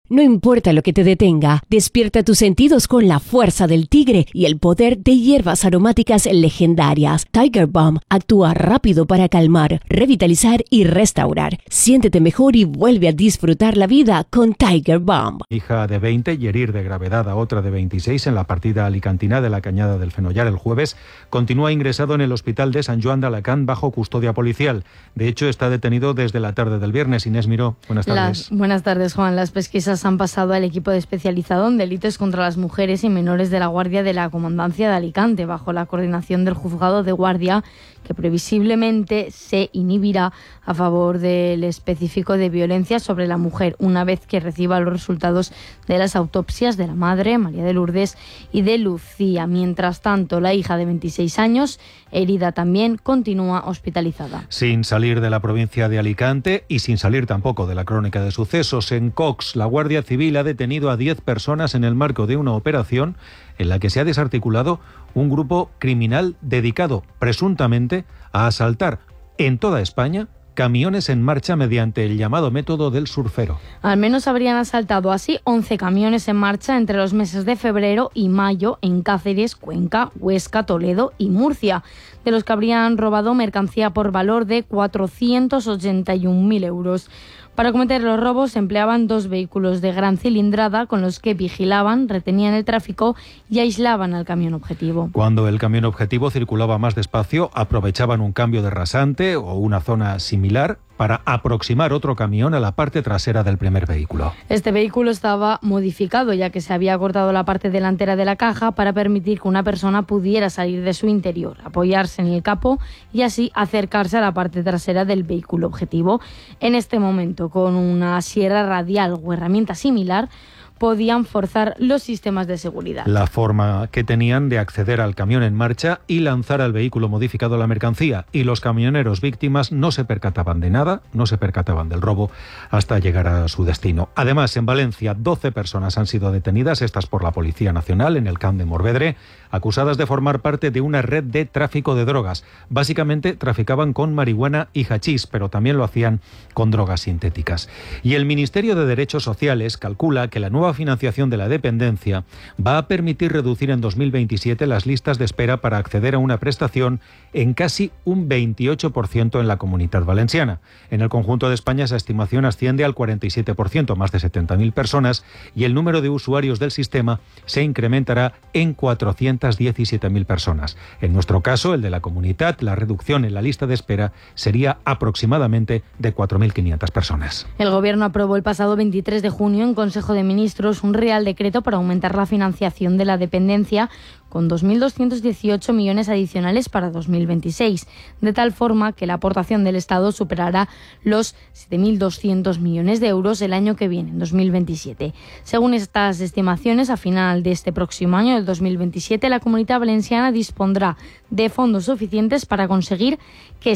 No importa lo que te detenga, despierta tus sentidos con la fuerza del tigre y el poder de hierbas aromáticas legendarias. Tiger Balm actúa rápido para calmar, revitalizar y restaurar. Siéntete mejor y vuelve a disfrutar la vida con Tiger Balm. Hija de 20 y herir de gravedad a otra de 26 en la partida alicantina de la Cañada del Fenollar el jueves, continúa ingresado en el hospital de Sant Joan d'Alacant bajo custodia policial. De hecho, está detenido desde la tarde del viernes. Inés Miró, buenas tardes. Buenas tardes, Juan. Las pesquisas han pasado al equipo especializado en delitos contra las mujeres y menores de la Guardia de la Comandancia de Alicante, bajo la coordinación del Juzgado de Guardia, que previsiblemente se inhibirá a favor del específico de violencia sobre la mujer, una vez que reciba los resultados de las autopsias de la madre, María de Lourdes, y de Lucía. Mientras tanto, la hija de 26 años, herida también, continúa hospitalizada. Sin salir de la provincia de Alicante y sin salir tampoco de la crónica de sucesos, en Cox, la Guardia Civil ha detenido a 10 personas en el marco de una operación en la que se ha desarticulado un grupo criminal dedicado, presuntamente, a asaltar en toda España camiones en marcha mediante el llamado método del surfero. Al menos habrían asaltado así 11 camiones en marcha entre los meses de febrero y mayo en Cáceres, Cuenca, Huesca, Toledo y Murcia, de los que habrían robado mercancía por valor de 481.000 euros. Para cometer los robos se empleaban 2 vehículos de gran cilindrada con los que vigilaban, retenían el tráfico y aislaban al camión objetivo. Cuando el camión objetivo circulaba más despacio, aprovechaban un cambio de rasante o una zona similar para aproximar otro camión a la parte trasera del primer vehículo. Este vehículo estaba modificado, ya que se había cortado la parte delantera de la caja para permitir que una persona pudiera salir de su interior, apoyarse en el capó y así acercarse a la parte trasera del vehículo objetivo. En este momento, con una sierra radial o herramienta similar, podían forzar los sistemas de seguridad. La forma que tenían de acceder al camión en marcha y lanzar al vehículo modificado la mercancía, y los camioneros víctimas no se percataban de nada, no se percataban del robo hasta llegar a su destino. Además, en Valencia, 12 personas han sido detenidas, estas por la Policía Nacional, en el Camp de Morvedre, acusadas de formar parte de una red de tráfico de drogas. Básicamente traficaban con marihuana y hachís, pero también lo hacían con drogas sintéticas. Y el Ministerio de Derechos Sociales calcula que la nueva financiación de la dependencia va a permitir reducir en 2027 las listas de espera para acceder a una prestación en casi un 28% en la Comunidad Valenciana. En el conjunto de España esa estimación asciende al 47%, más de 70.000 personas, y el número de usuarios del sistema se incrementará en 417.000 personas. En nuestro caso, el de la Comunidad, la reducción en la lista de espera sería aproximadamente de 4.500 personas. El Gobierno aprobó el pasado 23 de junio en Consejo de Ministros un Real Decreto para aumentar la financiación de la dependencia con 2.218 millones adicionales para 2026, de tal forma que la aportación del Estado superará los 7.200 millones de euros el año que viene, en 2027. Según estas estimaciones, a final de este próximo año, el 2027, la Comunidad Valenciana dispondrá de fondos suficientes para conseguir que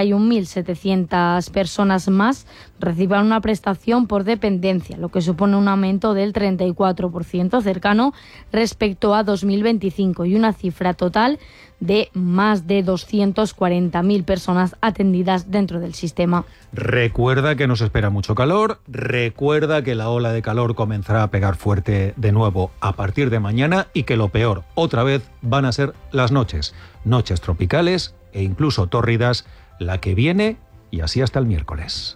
61.700 personas más reciban una prestación por dependencia, lo que supone un aumento del 34% cercano respecto a 2025 y una cifra total de más de 240.000 personas atendidas dentro del sistema. Recuerda que nos espera mucho calor, recuerda que la ola de calor comenzará a pegar fuerte de nuevo a partir de mañana y que lo peor, otra vez, van a ser las noches. Noches tropicales e incluso tórridas, la que viene y así hasta el miércoles.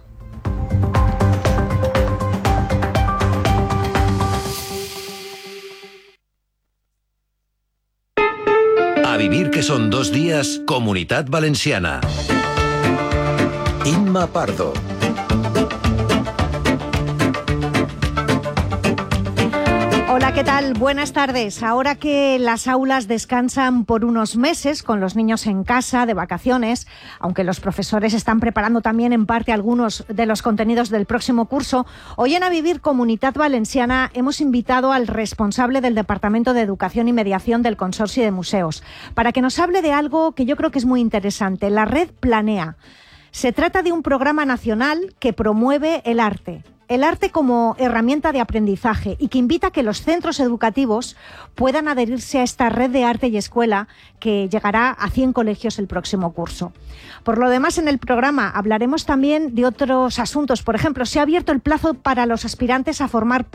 A vivir, que son 2 días, Comunitat Valenciana. Inma Pardo. Hola, ¿qué tal? Buenas tardes. Ahora que las aulas descansan por unos meses, con los niños en casa, de vacaciones, aunque los profesores están preparando también en parte algunos de los contenidos del próximo curso, hoy en A Vivir Comunitat Valenciana hemos invitado al responsable del Departamento de Educación y Mediación del Consorcio de Museos, para que nos hable de algo que yo creo que es muy interesante, la Red Planea. Se trata de un programa nacional que promueve el arte como herramienta de aprendizaje y que invita a que los centros educativos puedan adherirse a esta red de arte y escuela que llegará a 100 colegios el próximo curso. Por lo demás, en el programa hablaremos también de otros asuntos. Por ejemplo, se ha abierto el plazo para los aspirantes a formar